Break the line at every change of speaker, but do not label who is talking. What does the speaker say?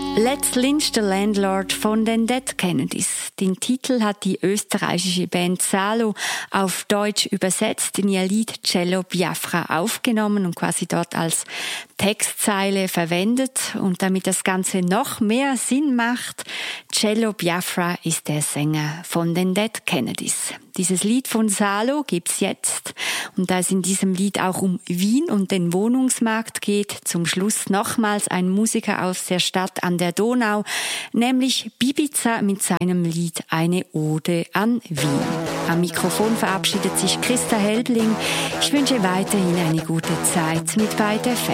Let's Lynch the Landlord von den Dead Kennedys. Den Titel hat die österreichische Band Salo auf Deutsch übersetzt, in ihr Lied Cello Biafra aufgenommen und quasi dort als Textzeile verwendet. Und damit das Ganze noch mehr Sinn macht, Cello Biafra ist der Sänger von den Dead Kennedys. Dieses Lied von Salo gibt's jetzt. Und da es in diesem Lied auch um Wien und den Wohnungsmarkt geht, zum Schluss nochmals ein Musiker aus der Stadt an der Donau, nämlich Bibiza mit seinem Lied Eine Ode an Wien. Am Mikrofon verabschiedet sich Christa Heldling. Ich wünsche weiterhin eine gute Zeit mit Byte FM.